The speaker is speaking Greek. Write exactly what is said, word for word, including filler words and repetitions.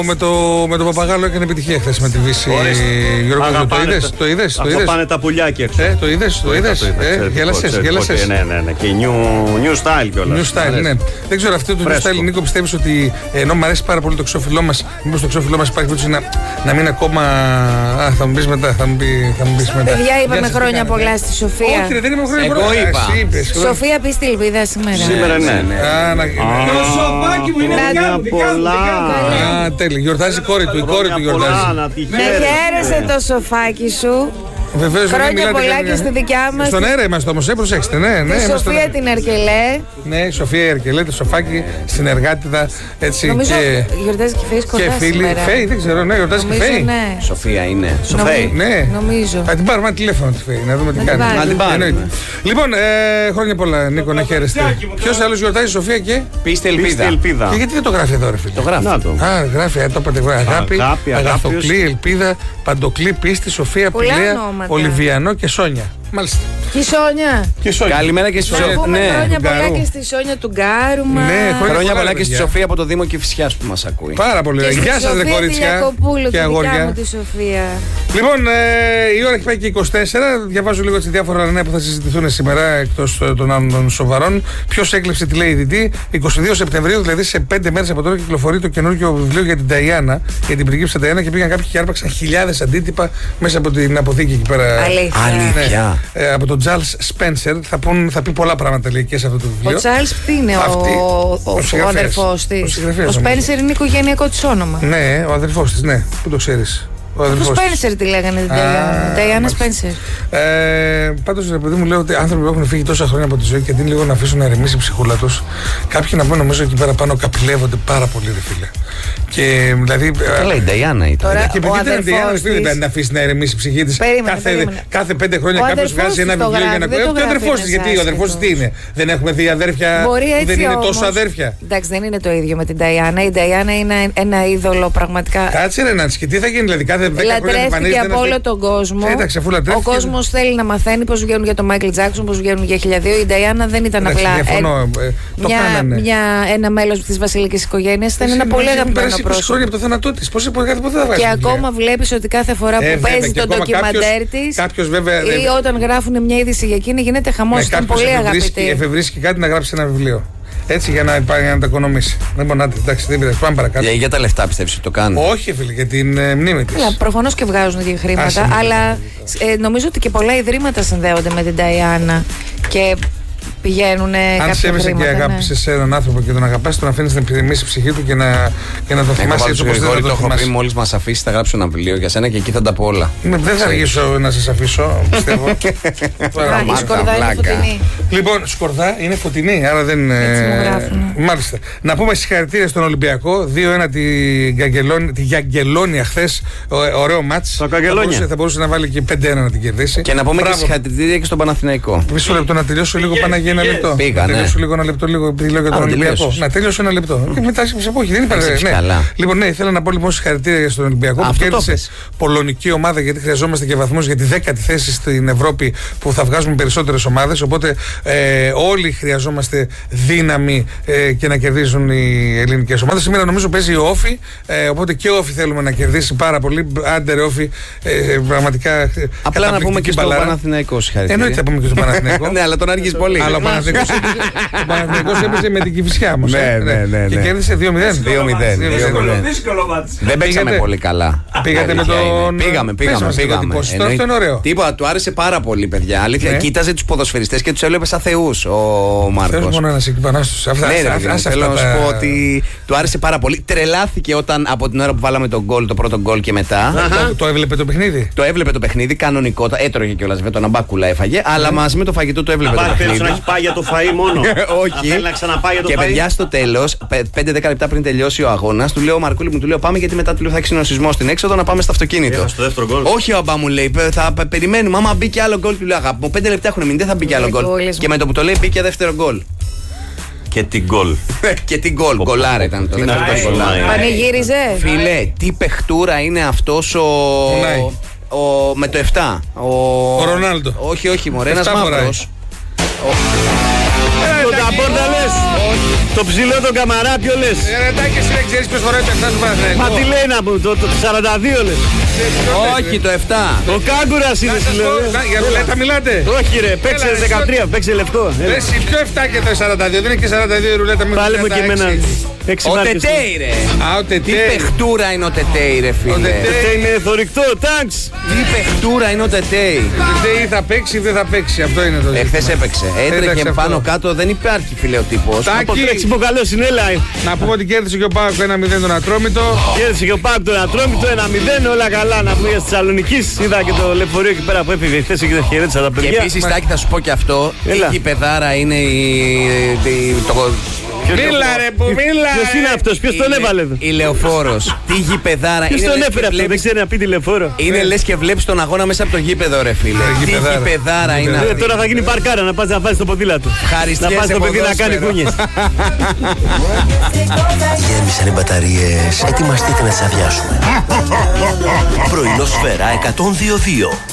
Με το, με το Παπαγάλο έκανε επιτυχία χθες με τη Βύση. Γιώργο, το είδες, το είδες, το είδες. πάνε τα πουλιά και έξω. Ε, το είδες, το είδες. Ε, γέλασες, γέλασες. Ναι, ναι, ναι. Και new, new style κιόλας. New style, ναι. Δεν ξέρω αυτό το new style, Νίκο, πιστεύεις ότι ενώ μου αρέσει πάρα πολύ το ξόφυλλό μας, μήπως το ξόφυλλό μας υπάρχει περίπτωση να, να μην ακόμα. Α, θα μου πεις μετά, θα μου, πει, θα μου πεις μετά. Παιδιά, είπαμε χρόνια πολλά στη Σοφία. Όχι, δεν είπαμε χρόνια πολλά. Εγώ είπα. Σοφία, πεις τη ελπίδα σήμερα. Σήμερα ναι, ναι. Το σοφάκι μου είναι δικά μου. Α, τέλεια. Γιορτάζει η κόρη του, η κόρη του γιορτάζει. Να χαίρεσαι το σοφάκι σου. Βεβαίως, χρόνια πολλά και στη δικιά μας. Στον αέρα είμαστε όμως, ε, προσέξτε. Ναι, ναι, τη Σοφία την Ερκελέ. Ναι, η Σοφία Ερκελέ, το σοφάκι στην Εργάτιδα. Έτσι, νομίζω και... γιορτάζει και Φέη κοντά και φίλοι. σήμερα. Φέη, δεν ξέρω, ναι, γιορτάζει και Φέη. Ναι. Σοφία είναι. Σοφέη. Ναι. Νομίζω. Θα την πάρουμε ένα τηλέφωνο τη Φέη, να δούμε τι κάνει. Να την πάρουμε. Λοιπόν, ε, χρόνια πολλά, Νίκο, να χαίρεστε. Ποιος άλλος γιορτάζει, Σοφία και. Πίστε ελπίδα. Και γιατί δεν το γράφει εδώ, ρε φίλε. Το γράφει. Α, γράφει, το είπατε. Αγάπη, Αγαθοκλή, Ελπίδα, Παντοκλή, Πίστη, Σοφία, Πηλαία, Ολιβιανό και Σόνια. Μάλιστα. Και η Σόνια. Και η Σόνια. Καλημέρα και στη Σοφία. Να πούμε ναι. χρόνια πολλά και στη Σόνια του Γκάρου μας. Ναι, χρόνια, χρόνια πολλά και στη Σοφία από το Δήμο Κηφισιάς που μας ακούει. Πάρα πολύ ωραία. Γεια σας, ρε κορίτσια. Και αγόρια. Μου τη Σοφία. Λοιπόν, ε, η ώρα έχει πάει και είκοσι τέσσερα. Διαβάζω λίγο τι διάφορα νέα που θα συζητηθούν σήμερα εκτός των άλλων σοβαρών. Ποιος έκλεψε τη Lady Di. είκοσι δύο Σεπτεμβρίου, δηλαδή σε πέντε μέρες από τώρα, κυκλοφορεί το καινούργιο βιβλίο για την Νταϊάννα, για την πριγκίπισσα Νταϊάννα, και πήγαν κάποιοι και άρπαξαν χιλιάδες αντίτυπα μέσα από την αποθήκη εκεί πέρα. Αλήθεια. Ναι, ε, από τον Charles Spencer. Θα, πούν, θα πει πολλά πράγματα λέει και σε αυτό το βιβλίο. Ο Charles τι είναι, Αυτή, ο, ο, ο, ο αδερφός της. Ο, ο Spencer είναι οικογενειακό της όνομα. Ναι, ο αδερφός της, ναι. Πού το ξέρεις. Ο Spencer τη λέγανε την Νταϊάννα Spencer. Ε, Πάντως, ρε παιδί μου, λέω ότι άνθρωποι που έχουν φύγει τόσα χρόνια από τη ζωή και αντί λίγο να αφήσουν να ηρεμήσει η ψυχούλα τους, κάποιοι να πω νομίζω εκεί πέρα πάνω καπηλεύονται πάρα πολύ, ρε φίλε. Και δηλαδή. Καλά, η Νταϊάννα ήταν. Και επειδή ήταν η Νταϊάννα, δεν πρέπει να αφήσει να ηρεμήσει η ψυχή της. Κάθε πέντε χρόνια κάποιο βγάζει ένα βιβλίο για να ακούει. Ο αδερφός της, γιατί ο αδερφός της τι είναι. Δεν έχουμε δει αδέρφια που δεν είναι τόσο αδέρφια. Εντάξει, δεν είναι το ίδιο με την Νταϊάννα. Η Νταϊάννα είναι ένα είδωλο πραγματικά. Κάτσε ρε Νάντσι, και τι θα γίνει δηλαδή κάθε δέκα χρόνια. Λατρεύτηκε από όλο τον κόσμο. Ένταξε, αφού ο κόσμος θέλει να μαθαίνει πώς βγαίνουν για τον Μάικλ Τζάκσον, πώς βγαίνουν για χίλια δύο. Η Νταϊάννα δεν ήταν Ένταξε, απλά διαφωνώ, ε, ε, το μια, μια, ένα μέλος της βασιλικής οικογένειας. Ήταν ένα πολύ αγαπημένο πρόσωπο. είκοσι χρόνια από το θάνατό της. Πώς θα και ακόμα βλέπεις ότι κάθε φορά που ε, παίζει το ντοκιμαντέρ της ή όταν γράφουν μια είδηση για εκείνη γίνεται χαμός. Ήταν πολύ αγαπητή. Εφευρίσκει κάτι να γράψει ένα βιβλίο. Έτσι για να, για να τα οικονομήσει. Δεν μπορεί να εντάξει, δεν πειράζει. Πάμε παρακάτω. Για, για τα λεφτά πιστεύεις ότι το κάνουν. Όχι, φίλε, για την ε, μνήμη της. Προφανώς και βγάζουν ίδια χρήματα. Άσε, αλλά ε, νομίζω ότι και πολλά ιδρύματα συνδέονται με την Νταϊάννα και πηγαίνουν κάποια. Αν σέβεσαι και αγάπησες ναι. έναν άνθρωπο και τον αγαπάς, τον αφήνεις να επιθυμήσει η ψυχή του και να, και να τον θυμάσαι έτσι όπως δεν θα το το έχω πει. Μόλις μας αφήσει, θα γράψω ένα βιβλίο για σένα και εκεί θα τα πω όλα. Ναι, δεν θα αργήσω να σας αφήσω, πιστεύω. Η Σκορδά είναι φωτεινή. Λοιπόν, Σκορδά είναι φωτεινή, άρα δεν. Μάλιστα. Να πούμε συγχαρητήρια στον Ολυμπιακό. δύο ένα τη Γιαγγελόνια χθες. Ωραίο μάτς. Θα μπορούσε να βάλει και πέντε ένα να την κερδίσει. Και να πούμε και συγχαρητήρια και στον Παναθηναϊκό. Μισό λεπτό να τελειώσω λίγο Παναγία. Ένα λεπτό. Πήγα, να τελειώσω λίγο ένα λεπτό, λίγο επειδή λέω για τον Ολυμπιακό. Να τελειώσω ένα λεπτό. Μετά σε εποχή δεν υπάρχει. Λοιπόν, ναι, ήθελα να πω λοιπόν συγχαρητήρια στον Ολυμπιακό που κέρδισε πολωνική ομάδα, γιατί χρειαζόμαστε και βαθμούς για τη δέκατη θέση στην Ευρώπη που θα βγάζουμε περισσότερες ομάδες. Οπότε ε, όλοι χρειαζόμαστε δύναμη ε, και να κερδίζουν οι ελληνικές ομάδες. Σήμερα νομίζω παίζει ο Όφη, ε, οπότε και ο Όφη θέλουμε να κερδίσει πάρα πολύ. Άντε ρε Όφη, ε, πραγματικά. Απλά να πούμε και στον Παναθηναϊκό συγχαρητήρια. Εννοείται θα πούμε και στον Παναθηναϊκό. Ναι, αλλά τον άργησε πολύ. Αλλά ο Παναθηναϊκός έπαιζε με την Κηφισιά όμως. Ναι, ναι, ναι. Και κέρδισε δύο μηδέν. δύο μηδέν. Δεν παίξαμε πολύ καλά. Πήγατε με τον. Πήγαμε, πήγαμε. πήγαμε. Αυτό είναι ωραίο. Τίποτα, του άρεσε πάρα πολύ, παιδιά. Αλήθεια, κοίταζε τους ποδοσφαιριστές και τους έβλεπε σαν θεούς ο Μάρκος. Θέλω μόνο ένας εκεί πάνω στους. Θέλω να σου πω ότι του άρεσε πάρα πολύ. Τρελάθηκε όταν από την ώρα που βάλαμε τον γκολ, το πρώτο γκολ και μετά. Το έβλεπε το παιχνίδι. Το έβλεπε το παιχνίδι κανονικότατα. Έτρωγε κιόλας βέβαια, τον αμπάκουλα έφαγε, αλλά μαζί με το φαγητό το έβλεπε το παιχνίδι. Να έχει πάει για το φαΐ μόνο. Όχι. Θέλει να ξαναπάει για το και φαΐ. παιδιά στο τέλος, πέντε δέκα λεπτά πριν τελειώσει ο αγώνας, του λέω Μαρκούλη μου, του λέω πάμε γιατί μετά του λέω θα έχει συνοσισμό στην έξοδο να πάμε στο αυτοκίνητο. Στο δεύτερο γκολ. Όχι ο αμπά μου λέει, θα περιμένουμε. Άμα μπει και άλλο γκολ, του λέω αγάπη μου, πέντε λεπτά έχουν μείνει, δεν θα μπει και άλλο γκολ. Και με το που το λέει μπήκε δεύτερο γκολ. Και τι γκολ. Και τι γκολ, γκολάρα ήταν το δεύτερο γκολ. Πανηγύριζε. Φίλε, τι παιχτούρα είναι αυτός ο. Ο, με το επτά. Ο, ο Ρονάλντο. Όχι, όχι, μωρέ, ένας μαύρος. Ο... Το ταπόρτα λες. Το ψηλό τον Καμαρά ποιο λες. Ρετάκι εσύ δεν ξέρεις ποιος φοράει το εφτά του Παναθηναϊκού. Μα τι λέει να πω, το σαράντα δύο λες. Όχι, το επτά. Ο Κάγκουρας είναι σου λέω. Για ρουλέτα μιλάτε. Όχι ρε, παίξε δεκατρία, παίξε λευκό. Λες η πιο εφτά και το σαράντα δύο, δεν είναι και σαράντα δύο η ρουλέτα με πάλι μου και εμένα. Ο Τετέι ρε. Α, ο Τετέι. Τι παιχτούρα είναι ο Τετέι ρε φίλε. Ο Τετέι είναι θωρηκτό, τάγκς. Τι παιχτούρα είναι ο Τετέι. Ο Τετέι θα παίξει ή δεν θα παίξει, αυτό είναι το ζήτημα. Εχθές έπαιξε, έτρεχε πάνω κάτω, δεν υπάρχει φίλε ο τύπος. Από τρέξιμο καλός είναι, έλα. Να πούμε ότι κέρδισε και ο Πάοκ ένα μηδέν τον Ατρόμητο. Κέρδισε και ο Πάοκ τον Ατρόμητο ένα μηδέν, όλα καλά. Να πούμε για τη Θεσσαλονίκη. Είδα και το λεωφορείο εκεί πέρα που έφυγε χθες και δεν χαιρέτησα τα παιδιά. Και επίσης Τάκη θα σου πω και αυτό, η παιδάρα είναι η. Μίλα ρε που μίλα. Ποιος είναι αυτός, ποιος τον έβαλε εδώ. Η Λεωφόρος. Τι γηπεδάρα. Ποιος τον έφερε αυτό, δεν ξέρει να πει τη Λεωφόρο. Είναι λες και βλέπεις τον αγώνα μέσα από το γήπεδο ρε φίλε. Τι γηπεδάρα είναι αυτή. Τώρα θα γίνει παρκάρα να πας να βάζεις το ποδήλατο. Να πας το παιδί να κάνει κούνιες. Γέμισαν οι μπαταρίες, ετοιμαστείτε να τις αδειάσουμε. Πρωινό Σφαίρα εκατόν δύο δύο.